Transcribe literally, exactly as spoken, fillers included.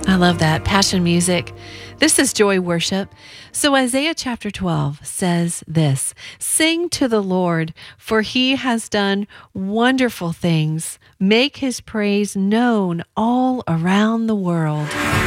I love that. Passion music. This is joy worship. So Isaiah chapter twelve says this: Sing to the Lord, for he has done wonderful things. Make his praise known all around the world.